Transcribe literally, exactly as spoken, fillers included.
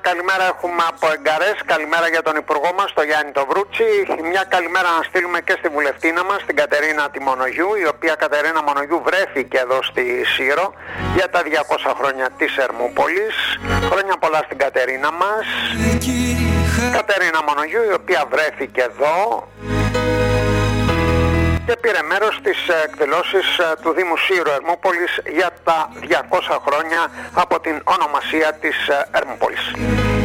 καλημέρα έχουμε από Εγκαρές, καλημέρα για τον υπουργό μας, τον Γιάννη τον Βρούτσι. Μια καλημέρα να στείλουμε και στη βουλευτίνα μας, την Κατερίνα τη Μονογιού, η οποία Κατερίνα Μονογιού βρέθηκε εδώ στη Σύρο για τα διακόσια χρόνια της Ερμούπολης. Χρόνια πολλά στην Κατερίνα μας. Κατερίνα Μονογιού, η οποία βρέθηκε εδώ και πήρε μέρος στις εκδηλώσεις του Δήμου Σύρου Ερμούπολης για τα διακόσια χρόνια από την ονομασία της Ερμούπολης.